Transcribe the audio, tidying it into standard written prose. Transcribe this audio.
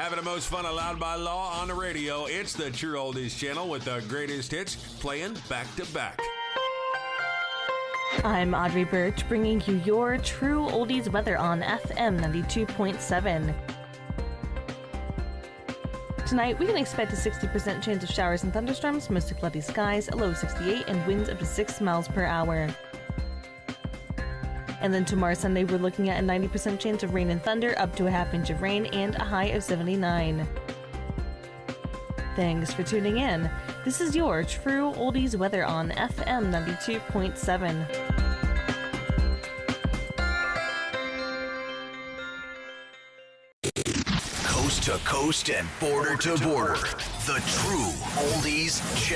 Having the most fun allowed by law on the radio. It's the True Oldies channel with the greatest hits playing back to back. I'm Audrey Birch, bringing you your True Oldies weather on FM 92.7. Tonight, we can expect a 60% chance of showers and thunderstorms, mostly cloudy skies, a low of 68, and winds up to 6 miles per hour. And then tomorrow, Sunday, we're looking at a 90% chance of rain and thunder, up to a half inch of rain, and a high of 79. Thanks for tuning in. This is your True Oldies weather on FM 92.7. Coast to coast and border to border. The True Oldies